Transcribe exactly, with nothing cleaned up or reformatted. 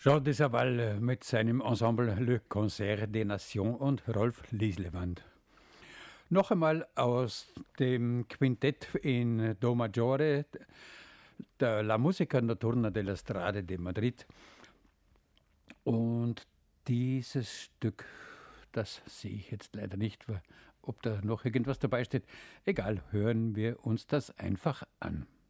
Jean de Saval mit seinem Ensemble Le Concert des Nations und Rolf Lislewand. Noch einmal aus dem Quintett in Do Maggiore, der La Musica Notturna della Strade de Madrid. Und dieses Stück, das sehe ich jetzt leider nicht, ob da noch irgendwas dabei steht. Egal, hören wir uns das einfach an.